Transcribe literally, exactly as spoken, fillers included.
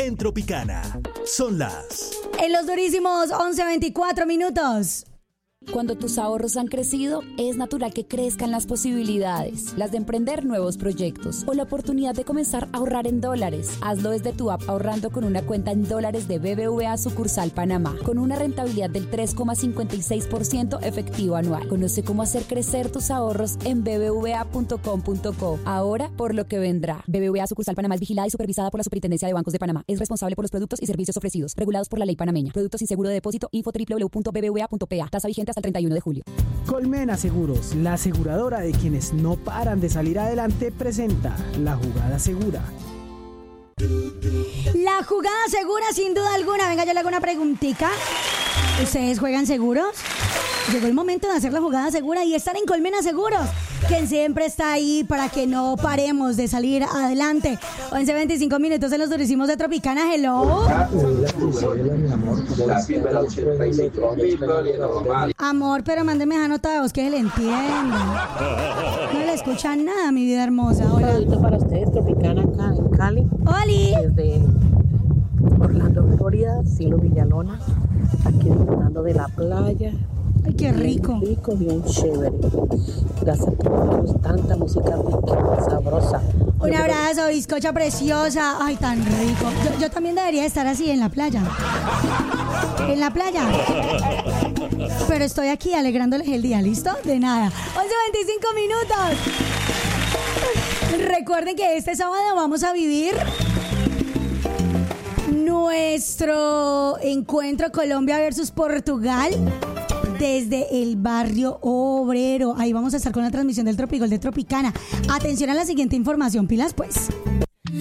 en Tropicana. Son las... En los durísimos once veinticuatro minutos. Cuando tus ahorros han crecido, es natural que crezcan las posibilidades, las de emprender nuevos proyectos o la oportunidad de comenzar a ahorrar en dólares. Hazlo desde tu app ahorrando con una cuenta en dólares de B B V A Sucursal Panamá, con una rentabilidad del tres coma cincuenta y seis por ciento efectivo anual. Conoce cómo hacer crecer tus ahorros en b b v a punto com punto co. Ahora por lo que vendrá. B B V A Sucursal Panamá es vigilada y supervisada por la Superintendencia de Bancos de Panamá. Es responsable por los productos y servicios ofrecidos, regulados por la ley panameña. Productos sin seguro de depósito. Info doble u doble u doble u punto b b v a punto p a. Tasa vigente hasta el treinta y uno de julio. Colmena Seguros, la aseguradora de quienes no paran de salir adelante, presenta La Jugada Segura. La jugada segura, sin duda alguna. Venga, yo le hago una preguntita. ¿Ustedes juegan seguros? Llegó el momento de hacer la jugada segura y estar en Colmena Seguros, quien siempre está ahí para que no paremos de salir adelante. once veinticinco minutos en los durísimos de Tropicana. Hello. Amor, pero mándeme esa nota de voz que se le entiende. No le escuchan nada, mi vida hermosa. Un Hola. saludito para ustedes, Tropicana, acá en Cali. Oli. Desde Orlando, Florida, Silo Villalona. Aquí disfrutando de la playa. Ay, qué rico. Bien rico, bien chévere. Gracias por darnos tanta música rica, sabrosa. Un abrazo, bizcocha preciosa. Ay, tan rico. Yo, yo también debería estar así en la playa. En la playa. Pero estoy aquí alegrándoles el día, ¿listo? De nada. once veinticinco minutos. Recuerden que este sábado vamos a vivir nuestro encuentro Colombia versus Portugal desde el barrio obrero. Ahí vamos a estar con la transmisión del Tropigol de Tropicana. Atención a la siguiente información, pilas pues.